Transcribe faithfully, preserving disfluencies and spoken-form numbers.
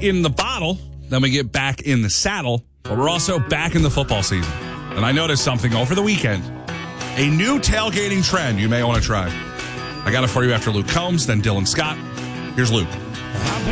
in the bottle, then we get back in the saddle, but we're also back in the football season. And I noticed something over the weekend. A new tailgating trend you may want to try. I got it for you after Luke Combs, then Dylan Scott. Here's Luke.